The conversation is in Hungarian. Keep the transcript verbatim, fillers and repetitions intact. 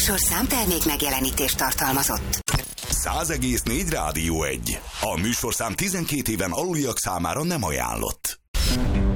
műsorszám termék megjelenítést tartalmazott. száz egész négy Rádió egy. A műsorszám tizenkét éven aluliak számára nem ajánlott.